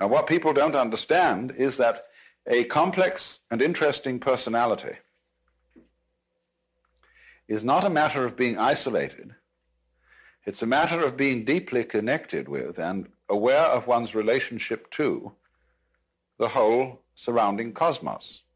Now, what people don't understand is that a complex and interesting personality is not a matter of being isolated. It's a matter of being deeply connected with and aware of one's relationship to the whole surrounding cosmos.